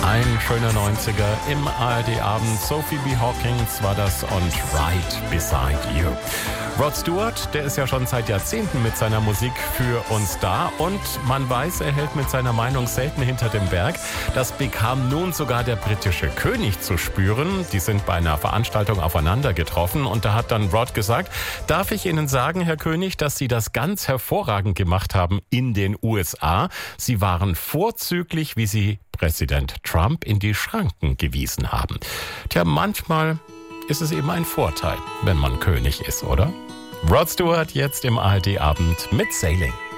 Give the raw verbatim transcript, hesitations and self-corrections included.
Ein schöner neunziger im A R D-Abend. Sophie B. Hawkins war das und Right Beside You. Rod Stewart, der ist ja schon seit Jahrzehnten mit seiner Musik für uns da und man weiß, er hält mit seiner Meinung selten hinter dem Berg. Das bekam nun sogar der britische König zu spüren. Die sind bei einer Veranstaltung aufeinander getroffen und da hat dann Rod gesagt, darf ich Ihnen sagen, Herr König, dass Sie das ganz hervorragend gemacht haben in den U S A. Sie waren vorzüglich, wie Sie Präsident Trump in die Schranken gewiesen haben. Tja, manchmal ist es eben ein Vorteil, wenn man König ist, oder? Rod Stewart jetzt im A R D-Abend mit Sailing.